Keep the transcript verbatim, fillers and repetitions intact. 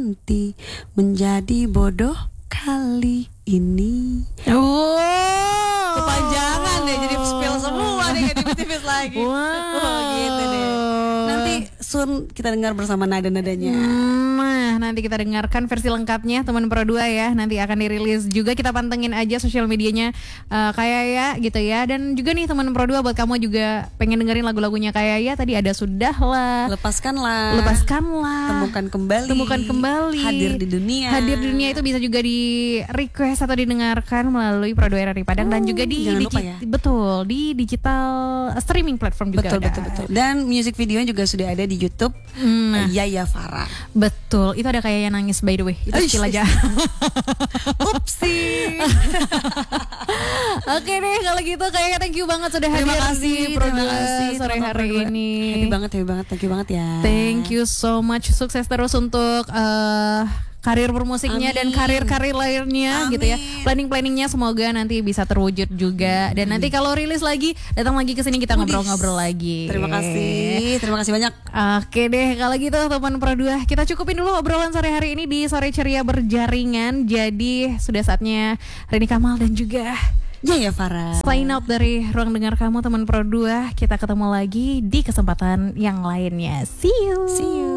berhenti menjadi bodoh kali ini. Oh, Kepanjangan deh, jadi spill semua nih, kayak tipis-tipis lagi. Wow. Oh, gitu deh. Nanti soon kita dengar bersama nada-nadanya. Nah, nanti kita dengarkan versi lengkapnya teman Pro dua ya. Nanti akan dirilis juga, kita pantengin aja sosial medianya uh, kayak ya gitu ya. Dan juga nih teman Pro dua, buat kamu juga pengen dengerin lagu-lagunya kayak ya, tadi ada Sudahlah, Lepaskanlah, Lepaskanlah, Temukan Kembali, Temukan Kembali, Hadir di Dunia. Hadir di Dunia itu bisa juga di request atau didengarkan melalui Pro dua R R I Padang, Oh, dan juga di jangan lupa digi- ya. betul di digital streaming platform juga Betul, ada. betul, betul. Dan music videonya juga sudah ada di YouTube. Nah, Yaya Farah. betul. Itu ada kayak yang nangis by the way. Itu Eish. skill aja. Upsi. Oke deh kalau gitu, kayaknya thank you banget sudah Terima hadir kasih, di Pro terima dua kasih, sore teman-teman hari Pro dua. ini. Happy banget, happy banget, thank you banget ya. Thank you so much. Sukses terus untuk eh, karir bermusiknya dan Amin. karir-karir lainnya Amin. gitu ya. Planning-planningnya semoga nanti bisa terwujud juga. Dan nanti kalau rilis lagi, datang lagi ke sini kita Udis. ngobrol-ngobrol lagi. Terima kasih, terima kasih banyak. Oke deh kalau gitu teman Pro dua, kita cukupin dulu obrolan sore hari ini di Sore Ceria Berjaringan. Jadi sudah saatnya Rini Kamal dan juga Yaya Farah sign out dari ruang dengar kamu teman Pro dua. Kita ketemu lagi di kesempatan yang lainnya. See you. See you.